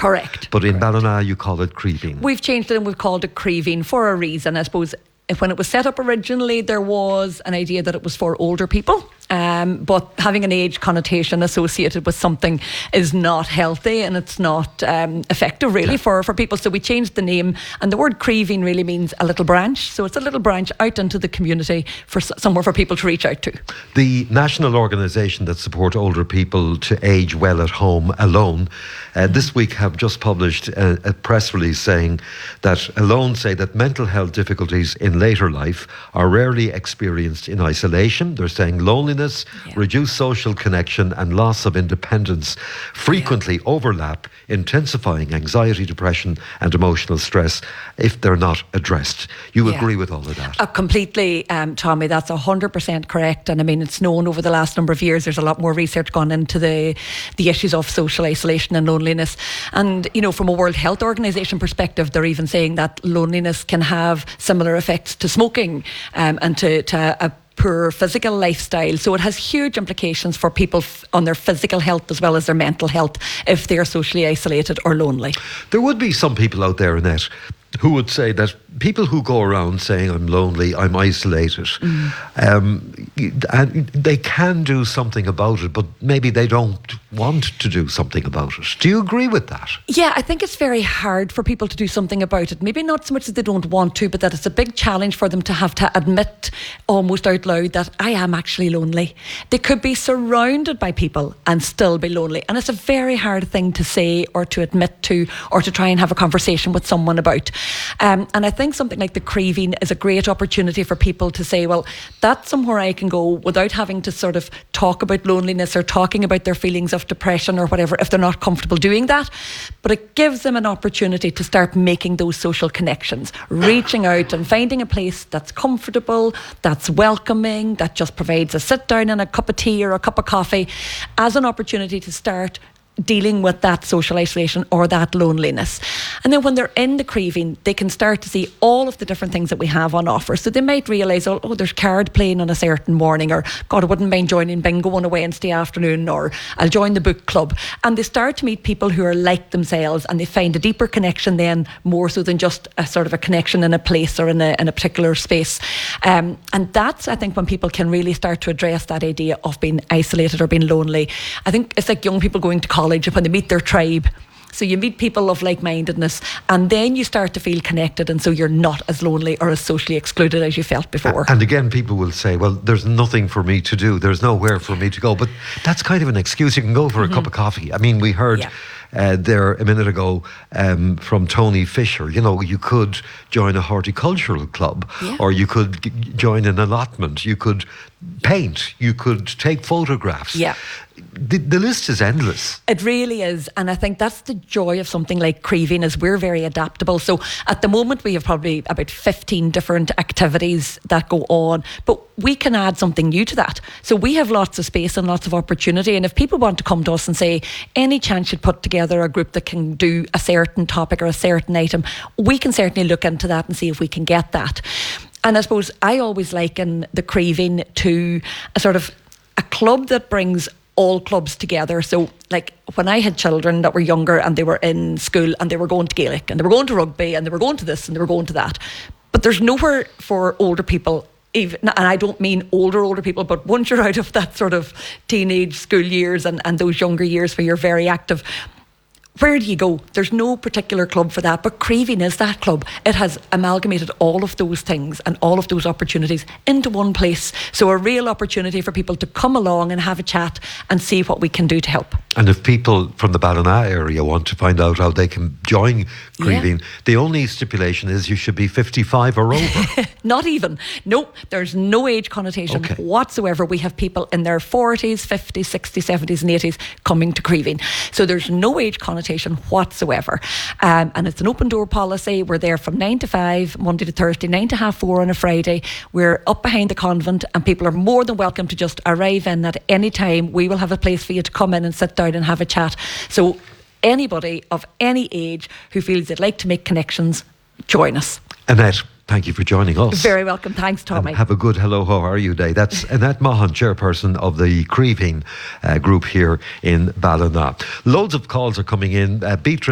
Correct. But in Ballina you call it Creeveen. We've changed it and we've called it Creeveen for a reason. I suppose when it was set up originally, there was an idea that it was for older people. But having an age connotation associated with something is not healthy, and it's not effective really for people. So we changed the name, and the word Creeveen really means a little branch. So it's a little branch out into the community for somewhere for people to reach out to. The national organisation that support older people to age well at home alone, this week have just published a press release saying that Alone say that mental health difficulties in later life are rarely experienced in isolation. They're saying loneliness, reduced social connection and loss of independence frequently overlap, intensifying anxiety, depression and emotional stress if they're not addressed. You agree with all of that? Completely, Tommy, that's 100% correct. And I mean, it's known over the last number of years, there's a lot more research gone into the issues of social isolation and loneliness. And, you know, from a World Health Organization perspective, they're even saying that loneliness can have similar effects to smoking and to a poor physical lifestyle. So it has huge implications for people on their physical health as well as their mental health if they're socially isolated or lonely. There would be some people out there, Annette, who would say that people who go around saying I'm lonely, I'm isolated, and they can do something about it, but maybe they don't want to do something about it. Do you agree with that? Yeah, I think it's very hard for people to do something about it. Maybe not so much that they don't want to, but that it's a big challenge for them to have to admit almost out loud that I am actually lonely. They could be surrounded by people and still be lonely. And it's a very hard thing to say or to admit to or to try and have a conversation with someone about. And I think something like the Creeveen is a great opportunity for people to say, well, that's somewhere I can go without having to sort of talk about loneliness or talking about their feelings of depression or whatever if they're not comfortable doing that. But it gives them an opportunity to start making those social connections, reaching out and finding a place that's comfortable, that's welcoming, that just provides a sit down and a cup of tea or a cup of coffee as an opportunity to start dealing with that social isolation or that loneliness. And then when they're in the Creeveen, they can start to see all of the different things that we have on offer. So they might realise, oh, there's card playing on a certain morning, or God, I wouldn't mind joining bingo on a Wednesday afternoon, or I'll join the book club. And they start to meet people who are like themselves, and they find a deeper connection then, more so than just a sort of a connection in a place or in a particular space. And that's, I think, when people can really start to address that idea of being isolated or being lonely. I think it's like young people going to college when they meet their tribe. So you meet people of like-mindedness, and then you start to feel connected, and so you're not as lonely or as socially excluded as you felt before. And again, people will say, well, there's nothing for me to do, there's nowhere for me to go. But that's kind of an excuse. You can go for a cup of coffee. I mean, we heard there a minute ago from Tony Fisher, you know, you could join a horticultural club, or you could join an allotment, you could paint, you could take photographs. The list is endless. It really is. And I think that's the joy of something like Creeveen, is we're very adaptable. So at the moment we have probably about 15 different activities that go on, but we can add something new to that. So we have lots of space and lots of opportunity. And if people want to come to us and say, any chance you'd put together a group that can do a certain topic or a certain item, we can certainly look into that and see if we can get that. And I suppose I always liken the Creeveen to a sort of a club that brings all clubs together. So like when I had children that were younger and they were in school and they were going to Gaelic and they were going to rugby and they were going to this and they were going to that, but there's nowhere for older people, even, and I don't mean older people, but once you're out of that sort of teenage school years and those younger years where you're very active, where do you go? There's no particular club for that, but Creeveen is that club. It has amalgamated all of those things and all of those opportunities into one place. So a real opportunity for people to come along and have a chat and see what we can do to help. And if people from the Ballina area want to find out how they can join Creeveen, the only stipulation is you should be 55 or over. Not even. No, there's no age connotation whatsoever. We have people in their 40s, 50s, 60s, 70s and 80s coming to Creeveen. So there's no age connotation whatsoever. And it's an open door policy. We're there from 9 to 5, Monday to Thursday, 9 to 4:30 on a Friday. We're up behind the convent and people are more than welcome to just arrive in at any time. We will have a place for you to come in and sit down and have a chat. So anybody of any age who feels they'd like to make connections, join us. Annette, thank you for joining us. Very welcome. Thanks, Tommy. And have a good hello, how are you day. That's Annette Maughan, chairperson of the Creeveen group here in Ballina. Loads of calls are coming in. Beatrice